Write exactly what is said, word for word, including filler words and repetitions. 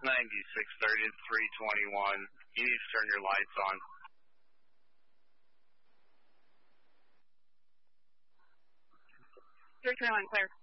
ninety-six thirty to three twenty-one. You need to turn your lights on. three twenty-one, clear.